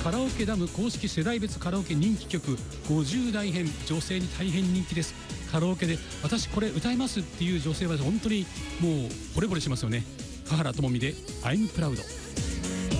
カラオケダム公式世代別カラオケ人気曲50代編、女性に大変人気です。カラオケで私これ歌いますっていう女性は本当にもう惚れ惚れしますよね。華原朋美で I'm Proud。